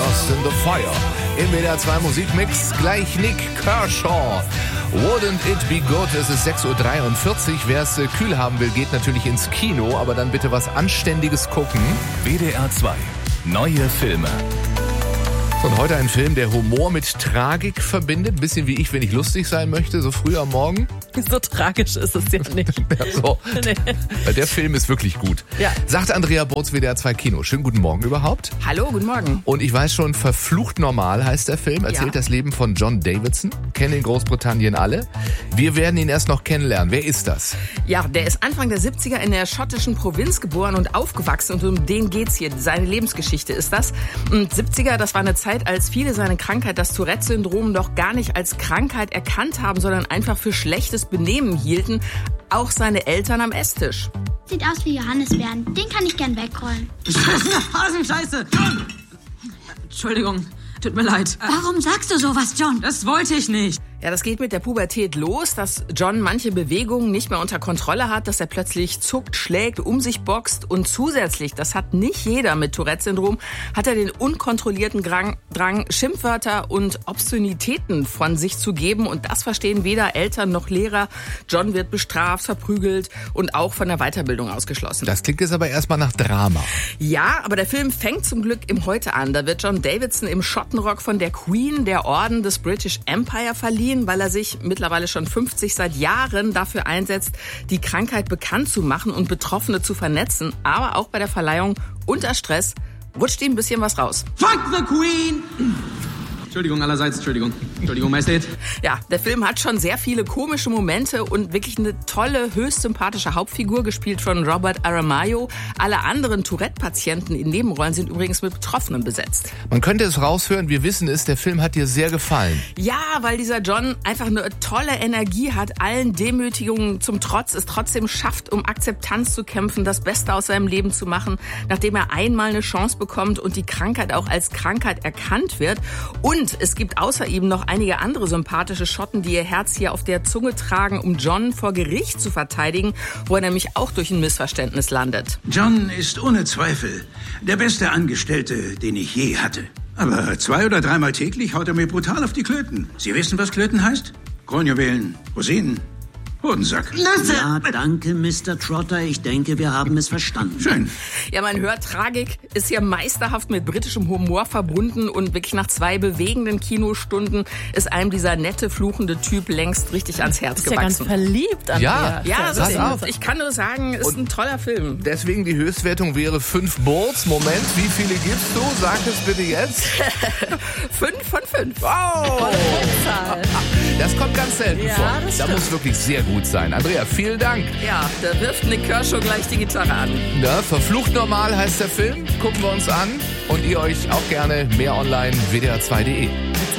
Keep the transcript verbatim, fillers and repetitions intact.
Lost in the Fire. Im W D R zwei Musikmix gleich Nick Kershaw. Wouldn't it be good? Es ist sechs Uhr dreiundvierzig. Wer es äh, kühl haben will, geht natürlich ins Kino, aber dann bitte was Anständiges gucken. W D R zwei. Neue Filme. Und heute ein Film, der Humor mit Tragik verbindet. Ein bisschen wie ich, wenn ich lustig sein möchte, so früh am Morgen. So tragisch ist es ja nicht. Ja, so. Nee. Der Film ist wirklich gut. Ja. Sagt Andrea Burz, W D R zwei Kino. Schönen guten Morgen überhaupt. Hallo, guten Morgen. Und ich weiß schon, Verflucht normal heißt der Film. Erzählt Ja. das Leben von John Davidson. Kennen in Großbritannien alle. Wir werden ihn erst noch kennenlernen. Wer ist das? Ja, der ist Anfang der siebziger in der schottischen Provinz geboren und aufgewachsen und um den geht's hier. Seine Lebensgeschichte ist das. Und siebziger, das war eine Zeit, als viele seine Krankheit, das Tourette-Syndrom, noch gar nicht als Krankheit erkannt haben, sondern einfach für schlechtes Benehmen hielten. Auch seine Eltern am Esstisch. Sieht aus wie Johannisbeeren. Den kann ich gern wegrollen. Hasenscheiße! John! Entschuldigung, tut mir leid. Warum sagst du sowas, John? Das wollte ich nicht. Ja, das geht mit der Pubertät los, dass John manche Bewegungen nicht mehr unter Kontrolle hat, dass er plötzlich zuckt, schlägt, um sich boxt und zusätzlich, das hat nicht jeder mit Tourette-Syndrom, hat er den unkontrollierten Drang, Drang, Schimpfwörter und Obszönitäten von sich zu geben und das verstehen weder Eltern noch Lehrer. John wird bestraft, verprügelt und auch von der Weiterbildung ausgeschlossen. Das klingt jetzt aber erstmal nach Drama. Ja, aber der Film fängt zum Glück im Heute an. Da wird John Davidson im Schottenrock von der Queen der Orden des British Empire verliehen, weil er sich mittlerweile schon fünfzig seit Jahren dafür einsetzt, die Krankheit bekannt zu machen und Betroffene zu vernetzen. Aber auch bei der Verleihung unter Stress rutscht ihm ein bisschen was raus. Fuck the Queen! Entschuldigung allerseits, Entschuldigung. Entschuldigung, Majestät. Ja, der Film hat schon sehr viele komische Momente und wirklich eine tolle, höchst sympathische Hauptfigur, gespielt von Robert Aramayo. Alle anderen Tourette-Patienten in Nebenrollen sind übrigens mit Betroffenen besetzt. Man könnte es raushören, wir wissen es, der Film hat dir sehr gefallen. Ja, weil dieser John einfach eine tolle Energie hat, allen Demütigungen zum Trotz, es trotzdem schafft, um Akzeptanz zu kämpfen, das Beste aus seinem Leben zu machen, nachdem er einmal eine Chance bekommt und die Krankheit auch als Krankheit erkannt wird. Und es gibt außer ihm noch einige andere sympathische Schotten, die ihr Herz hier auf der Zunge tragen, um John vor Gericht zu verteidigen, wo er nämlich auch durch ein Missverständnis landet. John ist ohne Zweifel der beste Angestellte, den ich je hatte. Aber zwei- oder dreimal täglich haut er mir brutal auf die Klöten. Sie wissen, was Klöten heißt? Kronjuwelen, Rosinen, Hodensack. Ja, danke, Mister Trotter. Ich denke, wir haben es verstanden. Schön. Ja, man hört, Tragik ist hier meisterhaft mit britischem Humor verbunden und wirklich nach zwei bewegenden Kinostunden ist einem dieser nette, fluchende Typ längst richtig ans Herz Ist ja ganz gewachsen. verliebt an Ja, dir. Ja, Pass das auf. ist, ich kann nur sagen, ist ein toller Film. Deswegen die Höchstwertung wäre fünf Bulls. Moment, wie viele gibst du? Sag es bitte jetzt. Fünf von fünf. Wow! Zahl. Das kommt ganz selten Ja, vor. das Da stimmt. muss wirklich sehr gut sein. Andrea, vielen Dank. Ja, da wirft Nick Kershaw gleich die Gitarre an. Na, Verflucht normal heißt der Film. Gucken wir uns an. Und ihr euch auch gerne mehr online w d r zwei punkt de.